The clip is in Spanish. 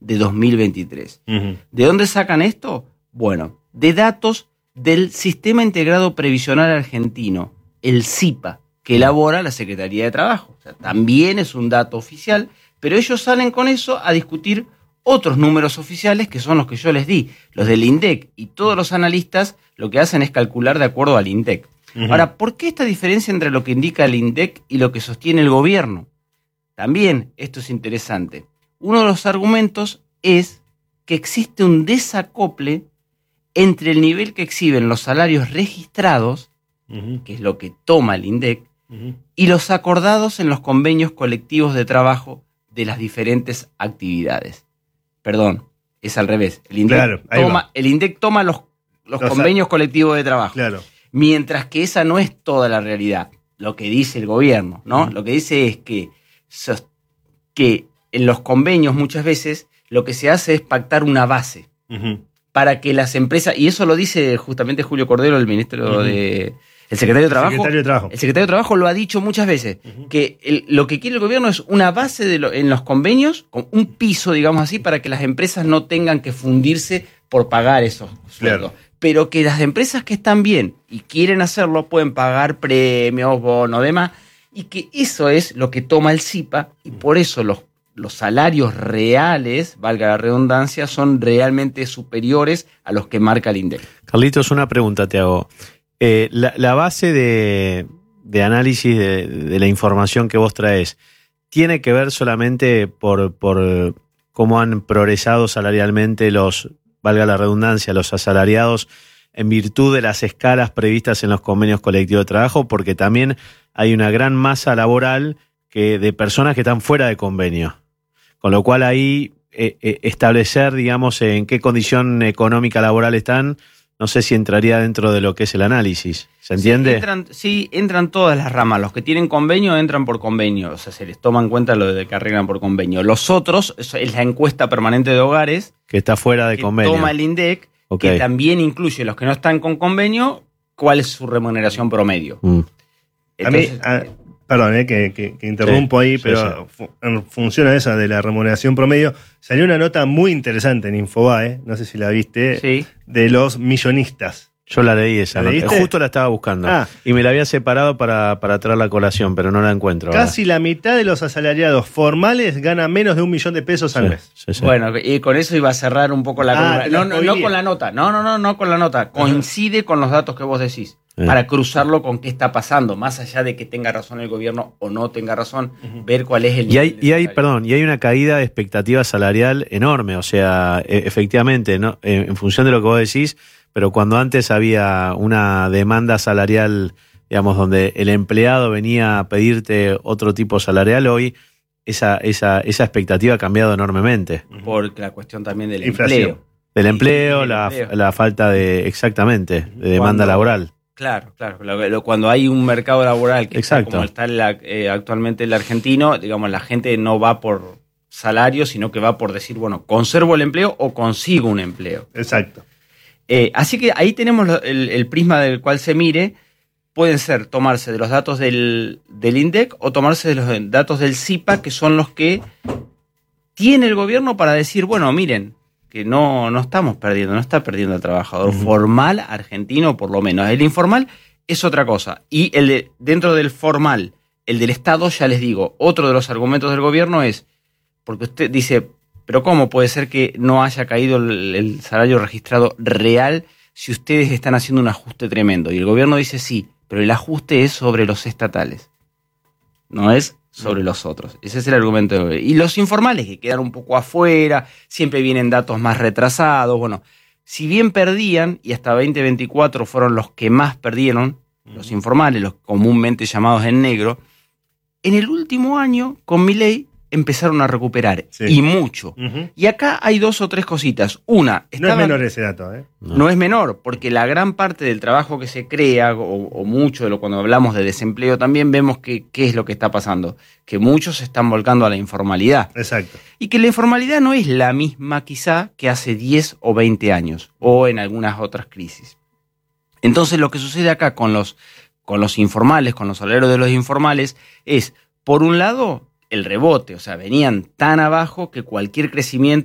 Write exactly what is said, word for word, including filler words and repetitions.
de dos mil veintitrés. Uh-huh. ¿De dónde sacan esto? Bueno, de datos del Sistema Integrado Previsional Argentino, el SIPA, que elabora la Secretaría de Trabajo. O sea, también es un dato oficial, pero ellos salen con eso a discutir otros números oficiales que son los que yo les di, los del INDEC, y todos los analistas lo que hacen es calcular de acuerdo al INDEC. Uh-huh. Ahora, ¿por qué esta diferencia entre lo que indica el INDEC y lo que sostiene el gobierno? También esto es interesante. Uno de los argumentos es que existe un desacople entre el nivel que exhiben los salarios registrados, uh-huh. que es lo que toma el INDEC, uh-huh. y los acordados en los convenios colectivos de trabajo de las diferentes actividades. Perdón, es al revés. El INDEC, claro, toma, el INDEC toma los, los, los convenios colectivos de trabajo, claro. mientras que esa no es toda la realidad, lo que dice el gobierno, ¿no? Uh-huh. Lo que dice es que, que en los convenios muchas veces lo que se hace es pactar una base, uh-huh. para que las empresas, y eso lo dice justamente Julio Cordero, el ministro uh-huh. de... El secretario de Trabajo, secretario de Trabajo. El secretario de Trabajo lo ha dicho muchas veces, uh-huh. que el, lo que quiere el gobierno es una base de lo, en los convenios, con un piso, digamos así, para que las empresas no tengan que fundirse por pagar esos sueldos. Claro. Pero que las empresas que están bien y quieren hacerlo pueden pagar premios, bonos, demás, y que eso es lo que toma el SIPA, y por eso los, los salarios reales, valga la redundancia, son realmente superiores a los que marca el INDEC. Carlitos, una pregunta te hago. Eh, la, la base de, de análisis de, de la información que vos traes, ¿tiene que ver solamente por, por cómo han progresado salarialmente los, valga la redundancia, los asalariados en virtud de las escalas previstas en los convenios colectivos de trabajo? Porque también hay una gran masa laboral que, de personas que están fuera de convenio. Con lo cual ahí eh, eh, establecer, digamos, en qué condición económica laboral están, no sé si entraría dentro de lo que es el análisis. ¿Se entiende? Sí, entran, sí, entran todas las ramas. Los que tienen convenio entran por convenio. O sea, se les toma en cuenta lo de que arreglan por convenio. Los otros, es la encuesta permanente de hogares. Que está fuera de que convenio. Toma el INDEC, okay. que también incluye los que no están con convenio, cuál es su remuneración promedio. Mm. Entonces, a mí, a, perdón, eh, que, que, que interrumpo sí, ahí, pero sí, sí. en función a esa de la remuneración promedio, salió una nota muy interesante en Infobae, no sé si la viste, sí. de los millonistas. Yo la leí esa ¿La nota, justo la estaba buscando. Ah. Y me la había separado para, para traer la colación, pero no la encuentro. Casi ahora. La mitad de los asalariados formales gana menos de un millón de pesos al sí, mes. Sí, sí. Bueno, y con eso iba a cerrar un poco la ah, no, no, no con la nota, no, no, no, no con la nota. Coincide uh-huh. con los datos que vos decís. Eh. Para cruzarlo con qué está pasando, más allá de que tenga razón el gobierno o no tenga razón, uh-huh. ver cuál es el y hay, y hay perdón, y hay una caída de expectativa salarial enorme, o sea, e- efectivamente, ¿no? en función de lo que vos decís, pero cuando antes había una demanda salarial, digamos, donde el empleado venía a pedirte otro tipo salarial, hoy esa, esa, esa expectativa ha cambiado enormemente. Por la cuestión también del Inflación. empleo. Del empleo, y, y la, empleo. la falta de, exactamente, de demanda cuando, laboral. Claro, claro. Lo, lo, cuando hay un mercado laboral que está como está la, eh, actualmente el argentino, digamos, la gente no va por salario, sino que va por decir, bueno, conservo el empleo o consigo un empleo. Exacto. Eh, así que ahí tenemos el, el prisma del cual se mire. Pueden ser tomarse de los datos del, del INDEC o tomarse de los datos del SIPA, que son los que tiene el gobierno para decir, bueno, miren, que no, no estamos perdiendo, no está perdiendo el trabajador uh-huh. formal argentino, por lo menos. El informal es otra cosa. Y el de, dentro del formal, el del Estado, ya les digo, otro de los argumentos del gobierno es, porque usted dice, pero ¿cómo puede ser que no haya caído el, el salario registrado real si ustedes están haciendo un ajuste tremendo? Y el gobierno dice sí, pero el ajuste es sobre los estatales, no es sobre los otros. Ese es el argumento. Y los informales, que quedan un poco afuera, siempre vienen datos más retrasados. Bueno, si bien perdían, y hasta veinte veinticuatro fueron los que más perdieron, los informales, los comúnmente llamados en negro, en el último año, con Milei, empezaron a recuperar, sí. y mucho. Uh-huh. Y acá hay dos o tres cositas. Una, estaban, no es menor ese dato, ¿eh? No. no es menor, porque la gran parte del trabajo que se crea, o, o mucho de lo cuando hablamos de desempleo, también vemos que qué es lo que está pasando. Que muchos se están volcando a la informalidad. Exacto. Y que la informalidad no es la misma quizá que hace diez o veinte años, o en algunas otras crisis. Entonces lo que sucede acá con los, con los informales, con los salarios de los informales, es, por un lado, el rebote, o sea, venían tan abajo que cualquier crecimiento